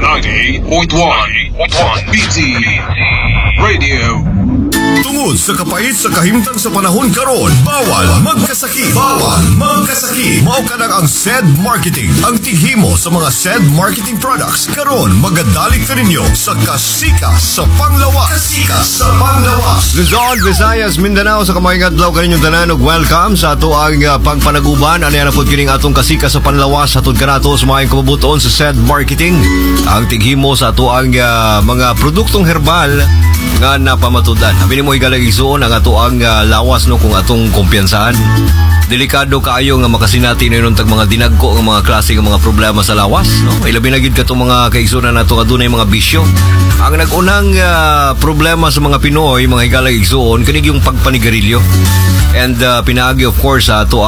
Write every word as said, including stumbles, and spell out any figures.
ninety point one B T Radio. Tungod sa kapait sa kahimtang sa panahon karon, bawal magkasakit. Bawal magkasakit. Mao ka nang ang S E D Marketing. Ang tighimo sa mga S E D Marketing products karon magadalik ka ninyo sa Kasika sa Panglawas. Kasika sa Panglawas. Luzon, Visayas, Mindanao sa kamayong adlaw kaninyong tanan ug welcome sa ato ang uh, pagpanaguban. Ano yan po kining atong Kasika sa Panglawas atod kanato sa mga kabubuton sa S E D Marketing. Ang tighimo sa ato ang uh, mga produktong herbal nga napamatudan. Habi mo igalag isuon ang ato ang uh, lawas no kung atong kumpiyansahan. Delikado kaayo nga makasinati na yun tag mga dinagko ng mga klase ng mga problema sa lawas. No? Ilabi na gid ka itong mga kaigsunan nato adunay mga bisyo. Ang nagunang uh, problema sa mga Pinoy, mga higalag isuon, kanig yung pagpanigarilyo. And uh, pinaagi of course sa ato